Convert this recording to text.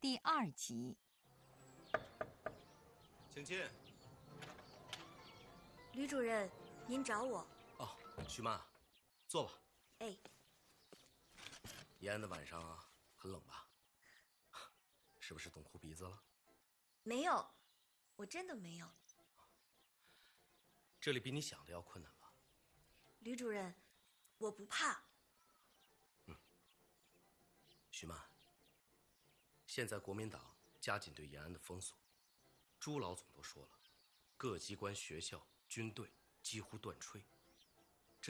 第2集。 请进。 吕主任，您找我？ 哦，徐曼，坐吧。 哎， 延安的晚上啊，很冷吧？是不是冻哭鼻子了？ 没有，我真的没有。 这里比你想的要困难吧？ 吕主任，我不怕。 徐曼，现在国民党加紧对延安的封锁，朱老总都说了，各机关、学校、军队几乎断炊。